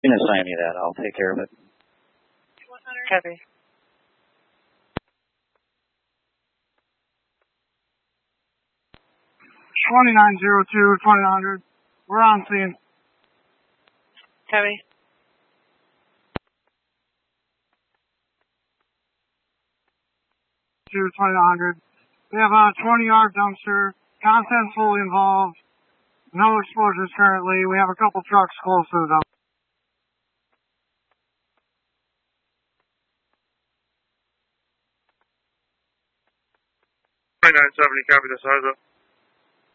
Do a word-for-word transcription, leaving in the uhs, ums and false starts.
You can assign me that. I'll take care of it. Copy. twenty-nine oh two, twenty-nine hundred. We're on scene. Copy. To twenty-nine hundred. We have a twenty yard dumpster. Contents fully involved. No explosions currently. We have a couple trucks close to the dumpster. twenty-nine seventy, copy the Sarzo.